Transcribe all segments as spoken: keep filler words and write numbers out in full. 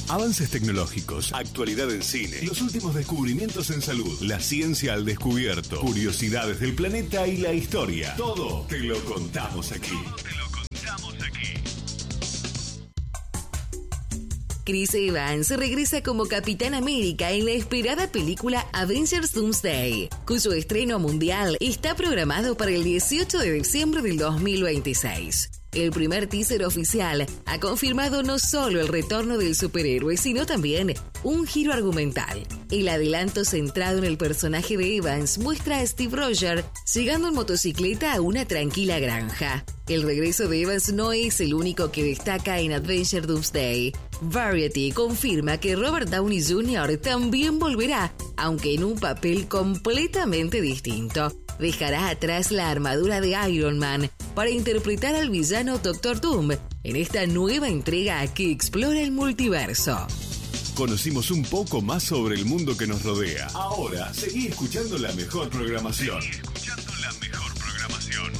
Avances tecnológicos, actualidad en cine, los últimos descubrimientos en salud, la ciencia al descubierto, curiosidades del planeta y la historia. Todo te lo contamos aquí. Todo te lo contamos aquí. Chris Evans regresa como Capitán América en la esperada película Avengers Doomsday, cuyo estreno mundial está programado para el dieciocho de diciembre del dos mil veintiséis. El primer teaser oficial ha confirmado no solo el retorno del superhéroe, sino también un giro argumental. El adelanto centrado en el personaje de Evans muestra a Steve Rogers llegando en motocicleta a una tranquila granja. El regreso de Evans no es el único que destaca en Avengers Doomsday. Variety confirma que Robert Downey junior también volverá, aunque en un papel completamente distinto. Dejará atrás la armadura de Iron Man para interpretar al villano Doctor Doom en esta nueva entrega que explora el multiverso. Conocimos un poco más sobre el mundo que nos rodea. Ahora, seguí escuchando la mejor programación. Seguí escuchando la mejor programación.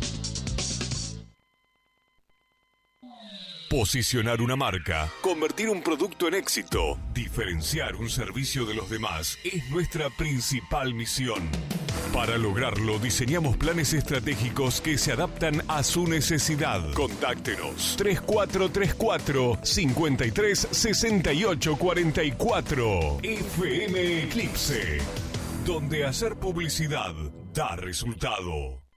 Posicionar una marca, convertir un producto en éxito, diferenciar un servicio de los demás es nuestra principal misión. Para lograrlo, diseñamos planes estratégicos que se adaptan a su necesidad. Contáctenos tres cuatro tres cuatro, cinco tres seis ocho cuatro cuatro. F M Eclipse, donde hacer publicidad da resultado.